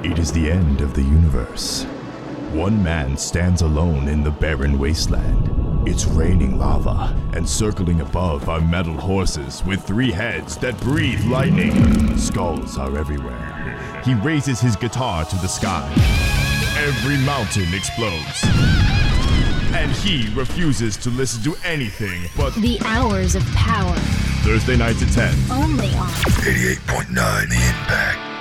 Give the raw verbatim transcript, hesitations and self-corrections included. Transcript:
It is the end of the universe. One man stands alone in the barren wasteland. It's raining lava, and circling above are metal horses with three heads that breathe lightning. Skulls are everywhere. He raises his guitar to the sky. Every mountain explodes. And he refuses to listen to anything but The Hours of Power. Thursday nights at ten. Only on eighty-eight point nine The Impact.